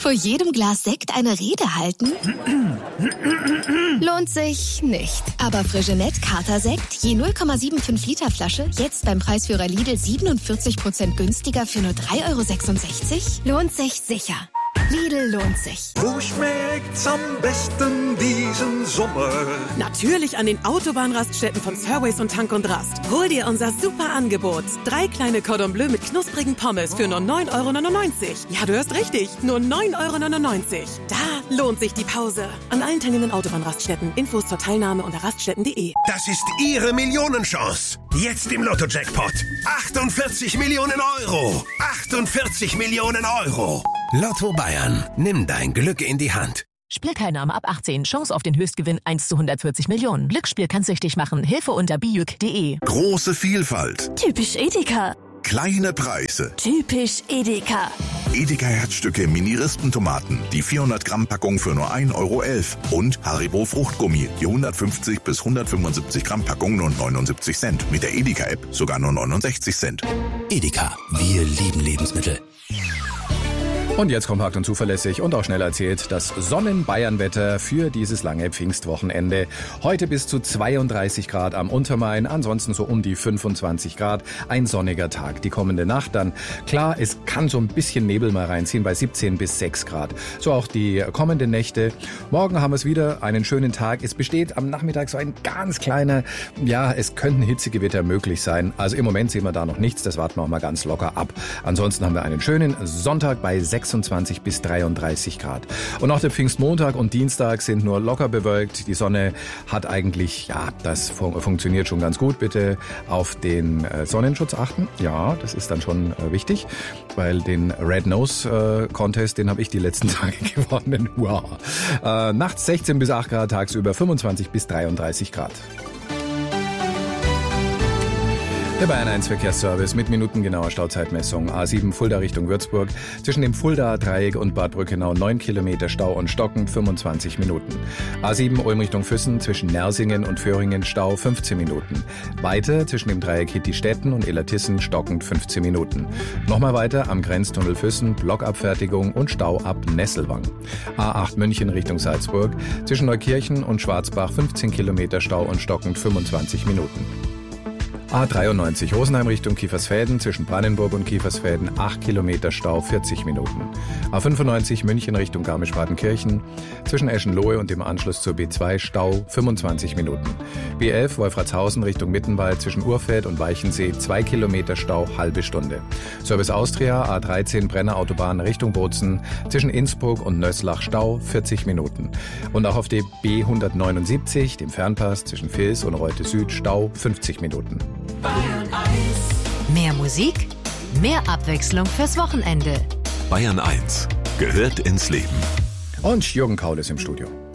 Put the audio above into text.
Vor jedem Glas Sekt eine Rede halten? Lohnt sich nicht. Aber Frigenet Kater-Sekt, je 0,75 Liter Flasche, jetzt beim Preisführer Lidl 47% günstiger für nur 3,66 €? Lohnt sich sicher. Lidl lohnt sich. Wo schmeckt's am besten diesen Sommer? Natürlich an den Autobahnraststätten von Surways und Tank und Rast. Hol dir unser super Angebot. 3 kleine Cordon Bleu mit knusprigen Pommes für nur 9,99 €. Ja, du hörst richtig, nur 9,99 €. Da lohnt sich die Pause. An allen teilnehmenden Autobahnraststätten. Infos zur Teilnahme unter raststätten.de. Das ist Ihre Millionenchance. Jetzt im Lotto-Jackpot. 48 Millionen Euro. 48 Millionen Euro. Lotto Bayern. Nimm dein Glück in die Hand. Spielteilnahme ab 18. Chance auf den Höchstgewinn 1 zu 140 Millionen. Glücksspiel kann süchtig machen. Hilfe unter bijuk.de. Große Vielfalt. Typisch Edeka. Kleine Preise. Typisch Edeka. Edeka Herzstücke Mini-Rispentomaten. Die 400 Gramm Packung für nur 1,11 €. Und Haribo Fruchtgummi. Die 150 bis 175 Gramm Packung nur 79 Cent. Mit der Edeka-App sogar nur 69 Cent. Edeka. Wir lieben Lebensmittel. Und jetzt kompakt und zuverlässig und auch schnell erzählt das Sonnen-Bayern-Wetter für dieses lange Pfingstwochenende. Heute bis zu 32 Grad am Untermain, ansonsten so um die 25 Grad. Ein sonniger Tag. Die kommende Nacht dann, klar, es kann so ein bisschen Nebel mal reinziehen bei 17 bis 6 Grad. So auch die kommenden Nächte. Morgen haben wir es wieder, einen schönen Tag. Es besteht am Nachmittag so ein ganz kleiner, ja, es könnten Hitzegewitter möglich sein. Also im Moment sehen wir da noch nichts, das warten wir auch mal ganz locker ab. Ansonsten haben wir einen schönen Sonntag bei 26 bis 33 Grad. Und auch der Pfingstmontag und Dienstag sind nur locker bewölkt. Die Sonne hat eigentlich, ja, das funktioniert schon ganz gut. Bitte auf den Sonnenschutz achten. Ja, das ist dann schon wichtig, weil den Red Nose Contest, den habe ich die letzten Tage gewonnen. Wow. Nachts 16 bis 8 Grad, tagsüber 25 bis 33 Grad. Der Bayern 1 Verkehrsservice mit minutengenauer Stauzeitmessung. A7 Fulda Richtung Würzburg. Zwischen dem Fuldaer Dreieck und Bad Brückenau 9 Kilometer Stau und Stocken 25 Minuten. A7 Ulm Richtung Füssen zwischen Nersingen und Föhringen Stau 15 Minuten. Weiter zwischen dem Dreieck Hittistetten und Illertissen stockend 15 Minuten. Nochmal weiter am Grenztunnel Füssen Blockabfertigung und Stau ab Nesselwang. A8 München Richtung Salzburg. Zwischen Neukirchen und Schwarzbach 15 Kilometer Stau und stockend 25 Minuten. A93 Rosenheim Richtung Kiefersfelden, zwischen Brandenburg und Kiefersfelden 8 Kilometer Stau, 40 Minuten. A95 München Richtung Garmisch-Partenkirchen, zwischen Eschenlohe und dem Anschluss zur B2 Stau 25 Minuten. B11 Wolfratshausen Richtung Mittenwald, zwischen Urfeld und Weichensee 2 Kilometer Stau, halbe Stunde. Service Austria A13 Brenner Autobahn Richtung Bozen, zwischen Innsbruck und Nöslach Stau 40 Minuten. Und auch auf der B179, dem Fernpass zwischen Vils und Reute Süd Stau 50 Minuten. Bayern 1. Mehr Musik, mehr Abwechslung fürs Wochenende. Bayern 1 gehört ins Leben. Und Jürgen Kaul ist im Studio.